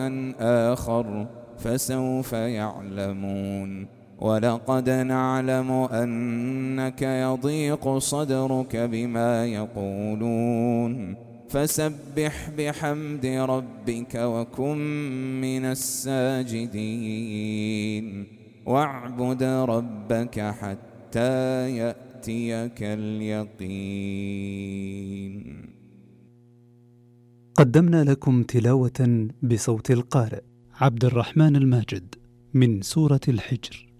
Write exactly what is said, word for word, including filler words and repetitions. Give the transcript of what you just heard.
آخر فسوف يعلمون. ولقد نعلم أنك يضيق صدرك بما يقولون فسبح بحمد ربك وكن من الساجدين واعبد ربك حتى يأتيك اليقين. قدمنا لكم تلاوة بصوت القارئ عبد الرحمن الماجد من سورة الحجر.